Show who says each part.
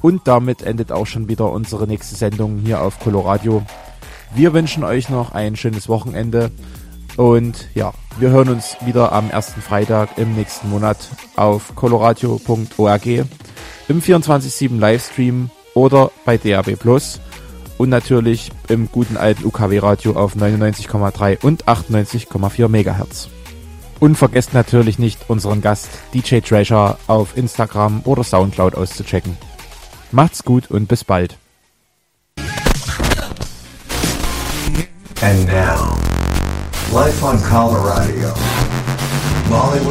Speaker 1: Und damit endet auch schon wieder unsere nächste Sendung hier auf Coloradio. Wir wünschen euch noch ein schönes Wochenende. Und ja, wir hören uns wieder am ersten Freitag im nächsten Monat auf coloradio.org, im 24/7 Livestream oder bei DAB+. Und natürlich im guten alten UKW-Radio auf 99,3 und 98,4 MHz. Und vergesst natürlich nicht, unseren Gast DJ Treasure auf Instagram oder Soundcloud auszuchecken. Macht's gut und bis bald.
Speaker 2: And now, live on Coloradio, Bollywood